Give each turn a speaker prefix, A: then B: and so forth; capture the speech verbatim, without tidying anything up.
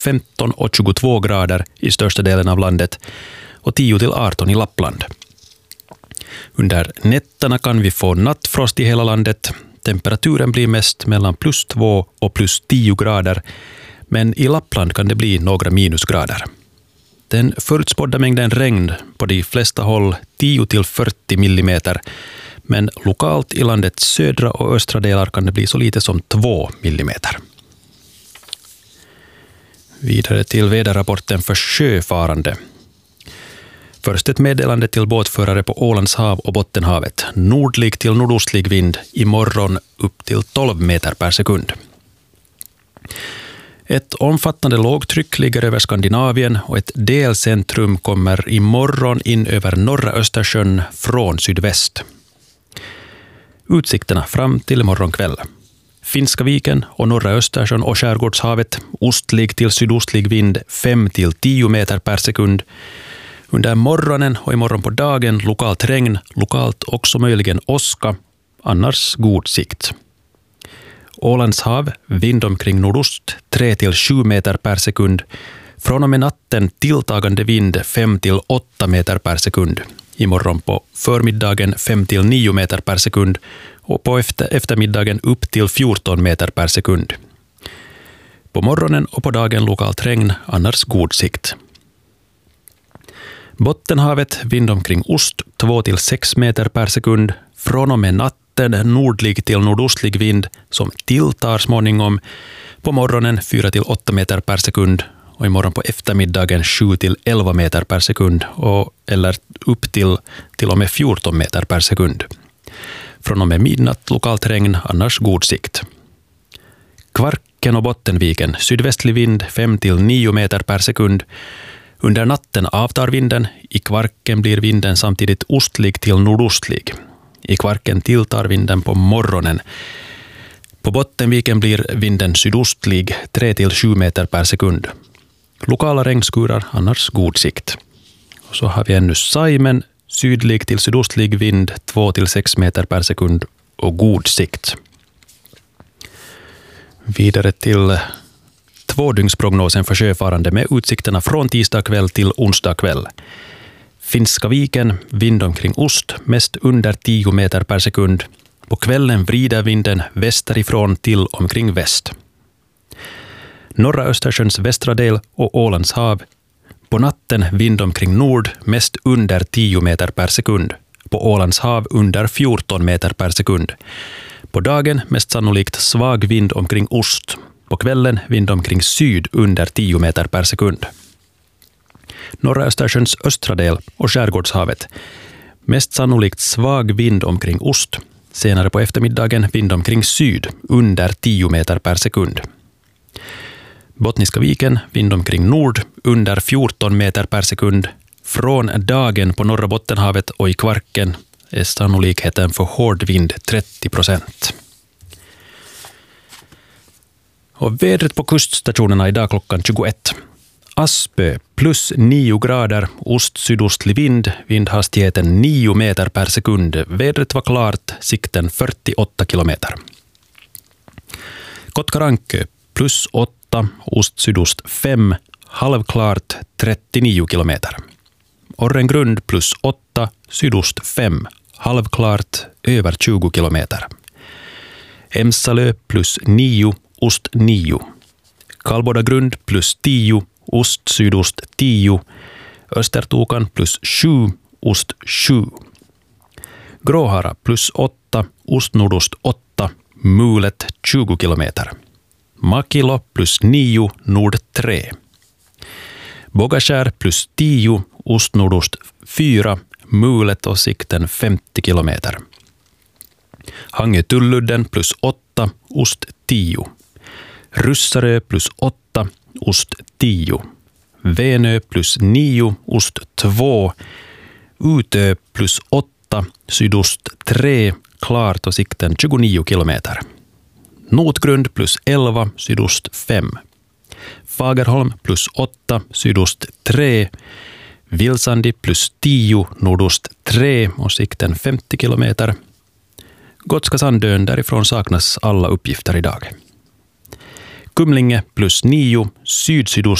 A: femton och tjugotvå grader i största delen av landet och tio till arton i Lappland. Under nätterna kan vi få nattfrost i hela landet. Temperaturen blir mest mellan plus två och plus tio grader, men i Lappland kan det bli några minusgrader. Den förutspådda mängden regn på de flesta håll tio till fyrtio millimeter, men lokalt i landets södra och östra delar kan det bli så lite som två millimeter. Vidare till väderrapporten för sjöfarande. Först ett meddelande till båtförare på Ålands hav och Bottenhavet. Nordlig till nordostlig vind imorgon upp till tolv meter per sekund. Ett omfattande lågtryck ligger över Skandinavien och ett delcentrum kommer imorgon in över norra Östersjön från sydväst. Utsikterna fram till imorgon kväll. Finska viken och norra Östersjön och skärgårdshavet, ostlig till sydostlig vind fem till tio meter per sekund. Under morgonen och imorgon på dagen lokalt regn, lokalt också möjligen åska, annars god sikt. Ålands hav, vind omkring nordost tre till sju meter per sekund. Från och med natten tilltagande vind fem till åtta meter per sekund. Imorgon på förmiddagen fem till nio meter per sekund och på efter, eftermiddagen upp till fjorton meter per sekund. På morgonen och på dagen lokalt regn, annars god sikt. Bottenhavet, vind omkring ost två till sex meter per sekund. Från och med natten nordlig till nordostlig vind som tilltar småningom. På morgonen fyra till åtta meter per sekund och imorgon på eftermiddagen sju till elva meter per sekund och eller upp till till och med fjorton meter per sekund. Från och med midnatt lokalt regn, annars god sikt. Kvarken och Bottenviken, sydvästlig vind fem till nio meter per sekund. Under natten avtar vinden. I Kvarken blir vinden samtidigt ostlig till nordostlig. I Kvarken tilltar vinden på morgonen. På Bottenviken blir vinden sydostlig tre till sju meter per sekund. Lokala regnskurar, annars god sikt. Och så har vi ännu Saimen, sydlig till sydostlig vind två till sex meter per sekund och god sikt. Vidare till tvådygnsprognosen för sjöfarande med utsikterna från tisdag kväll till onsdag kväll. Finska viken, vind omkring ost, mest under tio meter per sekund. På kvällen vrider vinden västerifrån till omkring väst. Norra Östersjöns västra del och Ålands hav. På natten vind omkring nord, mest under tio meter per sekund. På Ålands hav under fjorton meter per sekund. På dagen mest sannolikt svag vind omkring ost. På kvällen vind omkring syd under tio meter per sekund. Norra Östersjöns östra del och skärgårdshavet. Mest sannolikt svag vind omkring ost. Senare på eftermiddagen vind omkring syd under tio meter per sekund. Bottniska viken, vind omkring nord under fjorton meter per sekund. Från dagen på norra Bottenhavet och i Kvarken är sannolikheten för hård vind trettio procent. Och vädret på kuststationerna idag klockan tjugoett. Aspö plus nio grader, ost-sydostlig vind, vindhastigheten nio meter per sekund. Vädret var klart, sikten fyrtioåtta kilometer. Kotkarankö plus åtta, ost-sydost fem, halvklart trettionio kilometer. Orrengrund plus åtta, sydost fem, halvklart över tjugo kilometer. Emsalö plus nio, ost nio. Kalbodagrund plus tio, ost sydost tio. Östertokan plus sju, ost sju. Gråhara plus åtta, ost nordost åtta, mulet tjugo kilometer. Makilo plus nio, nord tre. Bogaskär plus tio, ost nordost fyra, mulet och sikten femtio kilometer. Hangö Tulludden plus åtta, ost tio. Ryssarö plus åtta, ost tio. Venö plus nio, ost två. Utö plus åtta, sydost tre, klart och sikten tjugonio kilometer. Notgrund plus elva, sydost fem. Fagerholm plus åtta, sydost tre. Vilsandi plus tio, nordost tre och sikten femtio kilometer. Gotska Sandön, därifrån saknas alla uppgifter idag. Skumlinge plus nio, syd-sydost